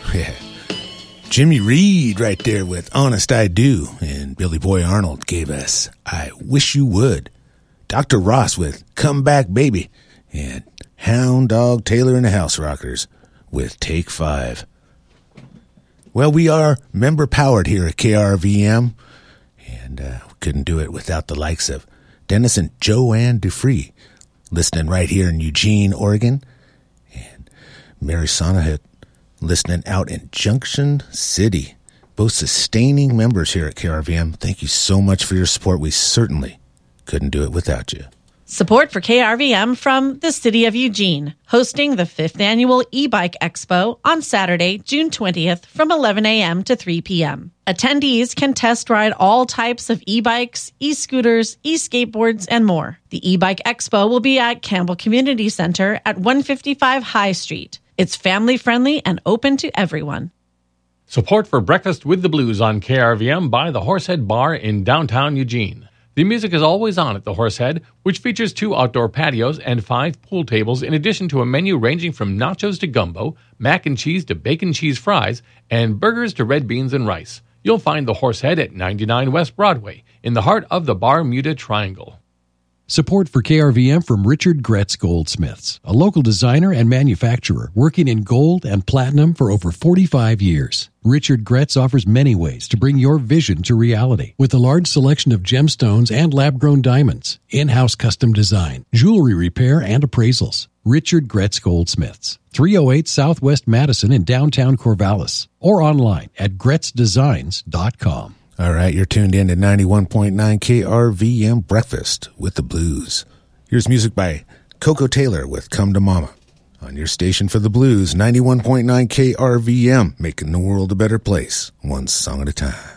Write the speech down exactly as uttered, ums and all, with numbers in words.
Yeah. Jimmy Reed right there with Honest I Do. And Billy Boy Arnold gave us I Wish You Would. Doctor Ross with Come Back Baby. And Hound Dog Taylor and the House Rockers with Take Five. Well, we are member-powered here at K R V M. And uh, we couldn't do it without the likes of Dennis and Joanne Dufree, listening right here in Eugene, Oregon. And Mary Sonahit, listening out in Junction City. Both sustaining members here at K R V M. Thank you so much for your support. We certainly couldn't do it without you. Support for K R V M from the City of Eugene, hosting the fifth Annual E-Bike Expo on Saturday, June twentieth from eleven a.m. to three p.m. Attendees can test ride all types of e-bikes, e-scooters, e-skateboards, and more. The E-Bike Expo will be at Campbell Community Center at one fifty-five High Street. It's family-friendly and open to everyone. Support for Breakfast with the Blues on K R V M by the Horsehead Bar in downtown Eugene. The music is always on at the Horsehead, which features two outdoor patios and five pool tables, in addition to a menu ranging from nachos to gumbo, mac and cheese to bacon cheese fries, and burgers to red beans and rice. You'll find the Horsehead at ninety-nine West Broadway, in the heart of the Bermuda Triangle. Support for K R V M from Richard Gretz Goldsmiths, a local designer and manufacturer working in gold and platinum for over forty-five years. Richard Gretz offers many ways to bring your vision to reality with a large selection of gemstones and lab-grown diamonds, in-house custom design, jewelry repair, and appraisals. Richard Gretz Goldsmiths, three oh eight Southwest Madison in downtown Corvallis, or online at gretz designs dot com. All right, you're tuned in to ninety-one point nine K R V M Breakfast with the Blues. Here's music by Coco Taylor with Come to Mama. On your station for the blues, ninety-one point nine K R V M, making the world a better place, one song at a time.